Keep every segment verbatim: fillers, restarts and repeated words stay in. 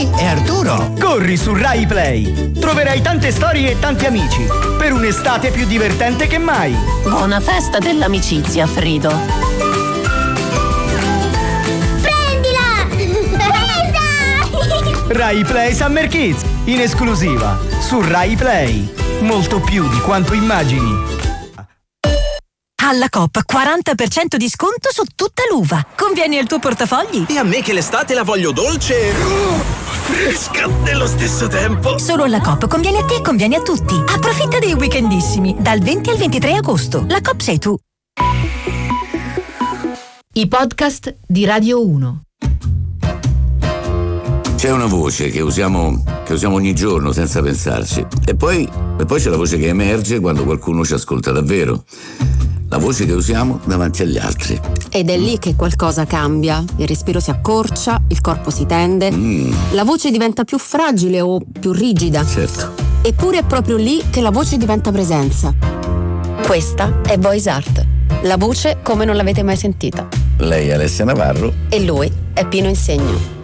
Giovanni e Arturo. Corri su Rai Play. Troverai tante storie e tanti amici per un'estate più divertente che mai. Buona festa dell'amicizia, Frido. Prendila! Presa! Rai Play Summer Kids, in esclusiva su Rai Play. Molto più di quanto immagini. Alla Coop quaranta per cento di sconto su tutta l'uva. Convieni al tuo portafogli? E a me che l'estate la voglio dolce oh, fresca nello stesso tempo. Solo alla Coop conviene a te e conviene a tutti. Approfitta dei weekendissimi dal venti al ventitré agosto. La Coop sei tu. I podcast di Radio uno. C'è una voce che usiamo, che usiamo ogni giorno senza pensarci, e poi, e poi c'è la voce che emerge quando qualcuno ci ascolta davvero. La voce che usiamo davanti agli altri. Ed è lì che qualcosa cambia, il respiro si accorcia, il corpo si tende, mm. la voce diventa più fragile o più rigida. Certo. Eppure è proprio lì che la voce diventa presenza. Questa è Voice Art, la voce come non l'avete mai sentita. Lei è Alessia Navarro. E lui è Pino Insegno.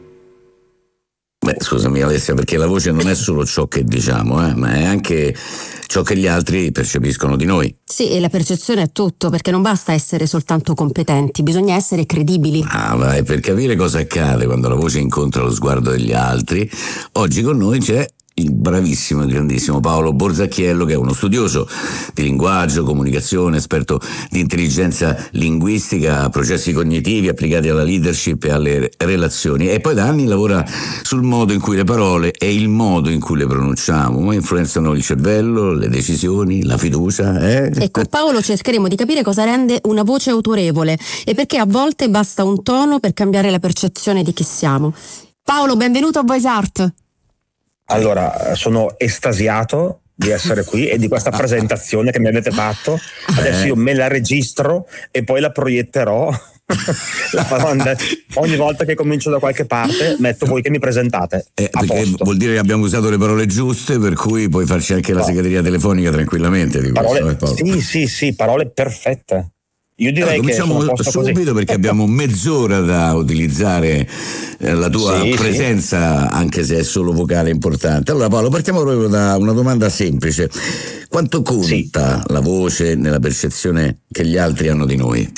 Beh, scusami Alessia, perché la voce non è solo ciò che diciamo, eh, ma è anche ciò che gli altri percepiscono di noi. Sì, e la percezione è tutto, perché non basta essere soltanto competenti, bisogna essere credibili. Ah, vai, per capire cosa accade quando la voce incontra lo sguardo degli altri, oggi con noi c'è il bravissimo e grandissimo Paolo Borzacchiello, che è uno studioso di linguaggio, comunicazione, esperto di intelligenza linguistica, processi cognitivi applicati alla leadership e alle relazioni, e poi da anni lavora sul modo in cui le parole e il modo in cui le pronunciamo influenzano il cervello, le decisioni, la fiducia. Eh? E con Paolo cercheremo di capire cosa rende una voce autorevole e perché a volte basta un tono per cambiare la percezione di chi siamo. Paolo, benvenuto a Voice Art. Allora, sono estasiato di essere qui e di questa presentazione che mi avete fatto. Adesso io me la registro e poi la proietterò. La farò andare. Ogni volta che comincio da qualche parte metto voi che mi presentate. Eh, perché posto. Vuol dire che abbiamo usato le parole giuste, per cui puoi farci anche la no. segreteria telefonica tranquillamente di parole, questo, eh, Sì, sì, sì, parole perfette. Io direi allora, che cominciamo subito così. Perché abbiamo mezz'ora da utilizzare eh, la tua sì, presenza, sì. anche se è solo vocale importante. Allora Paolo, partiamo proprio da una domanda semplice: quanto conta sì. la voce nella percezione che gli altri hanno di noi?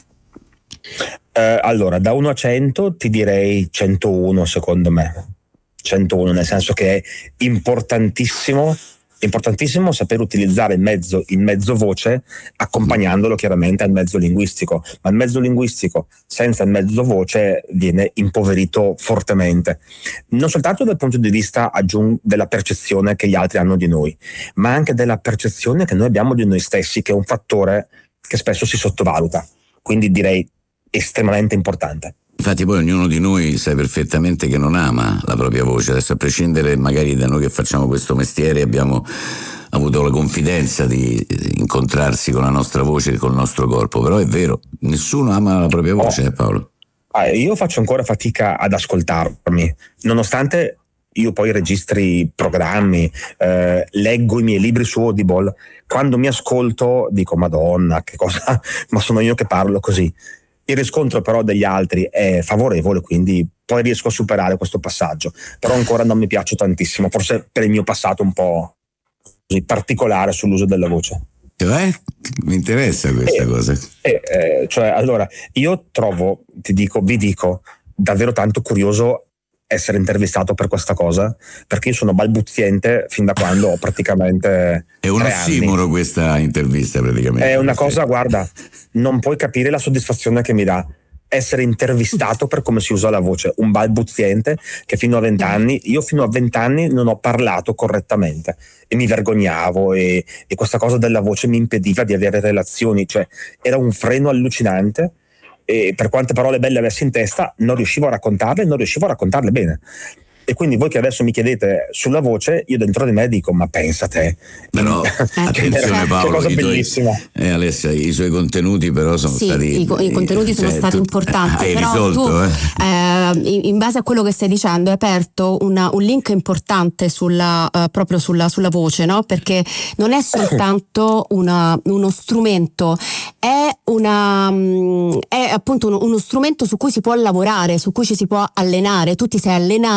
Eh, allora, da uno a cento ti direi centouno, secondo me. centouno, nel senso che è importantissimo importantissimo saper utilizzare il mezzo, il mezzo voce accompagnandolo chiaramente al mezzo linguistico, ma il mezzo linguistico senza il mezzo voce viene impoverito fortemente, non soltanto dal punto di vista aggiung- della percezione che gli altri hanno di noi, ma anche della percezione che noi abbiamo di noi stessi, che è un fattore che spesso si sottovaluta, quindi direi estremamente importante. Infatti poi ognuno di noi sa perfettamente che non ama la propria voce, adesso a prescindere magari da noi che facciamo questo mestiere abbiamo avuto la confidenza di incontrarsi con la nostra voce e col nostro corpo, però è vero, nessuno ama la propria voce, oh. Paolo. Ah, io faccio ancora fatica ad ascoltarmi, nonostante io poi registri programmi, eh, leggo i miei libri su Audible, quando mi ascolto dico Madonna, che cosa, ma sono io che parlo così. Il riscontro però degli altri è favorevole, quindi poi riesco a superare questo passaggio, però ancora non mi piaccio tantissimo, forse per il mio passato un po' così particolare sull'uso della voce. Cioè? Mi interessa questa eh, cosa. Eh, eh, cioè, allora, io trovo, ti dico, vi dico, davvero tanto curioso essere intervistato per questa cosa, perché io sono balbuziente fin da quando ho praticamente è un ossimoro questa intervista praticamente. È una cosa, guarda, non puoi capire la soddisfazione che mi dà essere intervistato per come si usa la voce, un balbuziente che fino a vent'anni, io fino a vent'anni non ho parlato correttamente e mi vergognavo e, e questa cosa della voce mi impediva di avere relazioni, cioè era un freno allucinante. E per quante parole belle avessi in testa non riuscivo a raccontarle, non riuscivo a raccontarle bene. E quindi voi che adesso mi chiedete sulla voce, io dentro di me dico ma pensa te. Però attenzione Paolo, cosa i tuoi, bellissima. Eh, Alessia, i suoi contenuti però sono sì, stati i, i contenuti sono cioè, stati tu, importanti, hai però risolto, tu eh? Eh, in base a quello che stai dicendo hai aperto una, un link importante sulla, uh, proprio sulla, sulla voce, no? Perché non è soltanto una, uno strumento, è una è appunto uno, uno strumento su cui si può lavorare, su cui ci si può allenare. Tu ti sei allenato